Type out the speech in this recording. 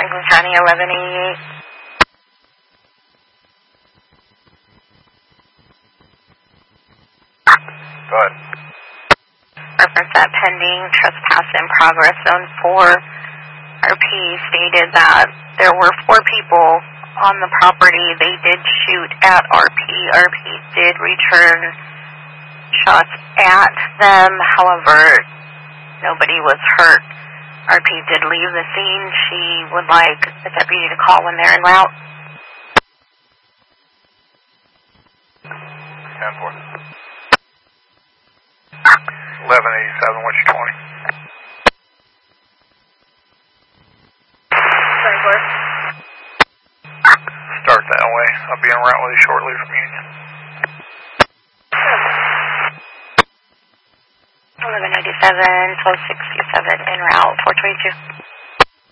Franklin County 1188. Go ahead. Reference that pending trespass in progress, zone 4. RP stated that there were 4 people on the property. They did shoot at RP. RP did return shots at them. However, nobody was hurt. RP did leave the scene. She would like the deputy to call when they're en route. 10-4. 1187, what's your 20? Start that way. I'll be en route with you shortly from Union. 1197, 1267, en route, 422.